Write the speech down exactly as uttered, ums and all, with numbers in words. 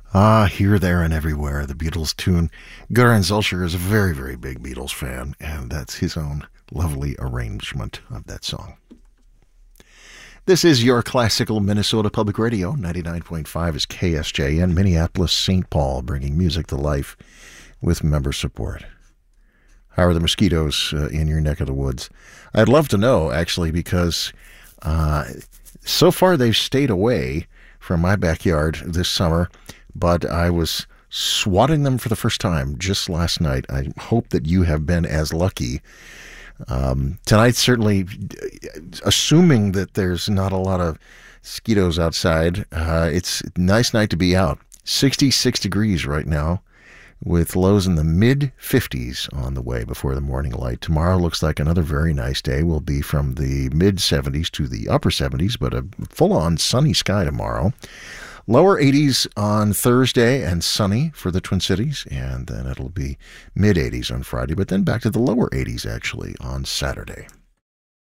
Ah, Here, There, and Everywhere, the Beatles tune. Göran Zülcher is a very, very big Beatles fan, and that's his own lovely arrangement of that song. This is your classical Minnesota Public Radio. ninety-nine point five is K S J N, Minneapolis, Saint Paul, bringing music to life with member support. How are the mosquitoes uh, in your neck of the woods? I'd love to know, actually, because uh, so far they've stayed away from my backyard this summer, but I was swatting them for the first time just last night. I hope that you have been as lucky. Um, tonight, certainly, assuming that there's not a lot of mosquitoes outside, uh, it's a nice night to be out. sixty-six degrees right now, with lows in the mid fifties on the way before the morning light. Tomorrow looks like another very nice day. We'll be from the mid seventies to the upper seventies, but a full-on sunny sky tomorrow. Lower eighties on Thursday and sunny for the Twin Cities, and then it'll be mid eighties on Friday, but then back to the lower eighties actually on Saturday.